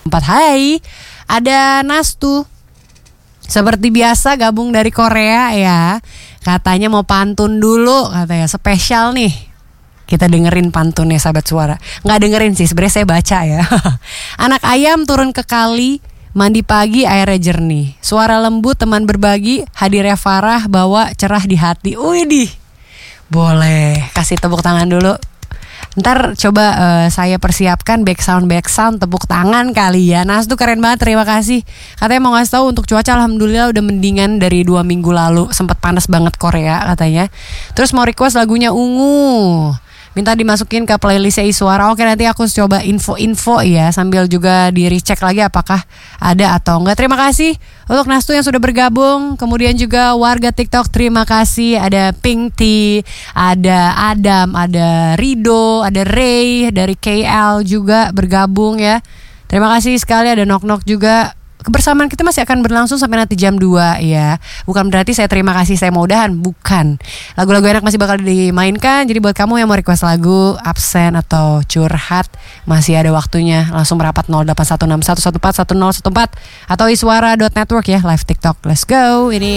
Hai, ada Nastu. Seperti biasa gabung dari Korea ya. Katanya mau pantun dulu, katanya spesial nih. Kita dengerin pantunnya sahabat suara. Nggak dengerin sih, sebenarnya saya baca ya. Anak ayam turun ke kali, mandi pagi airnya jernih. Suara lembut teman berbagi, hadirnya Farah bawa cerah di hati. Widih, boleh kasih tepuk tangan dulu. Ntar coba saya persiapkan back sound tepuk tangan kali ya. Nas tuh keren banget, terima kasih. Katanya mau ngasih tahu untuk cuaca alhamdulillah udah mendingan dari 2 minggu lalu. Sempat panas banget Korea katanya. Terus mau request lagunya Ungu, minta dimasukin ke playlistnya Iswara. Oke, nanti aku coba info-info ya, sambil juga di recheck lagi apakah ada atau enggak. Terima kasih untuk Nastu yang sudah bergabung. Kemudian juga warga TikTok, terima kasih. Ada Pink Tea, ada Adam, ada Rido, ada Ray dari KL juga bergabung ya. Terima kasih sekali. Ada Nok juga. Kebersamaan kita masih akan berlangsung sampai nanti jam 2 ya. Bukan berarti saya terima kasih, saya mau udahan, bukan. Lagu-lagu enak masih bakal dimainkan. Jadi buat kamu yang mau request lagu, absen atau curhat, masih ada waktunya. Langsung merapat 0816114114 atau iswara.network ya, live TikTok. Let's go. Ini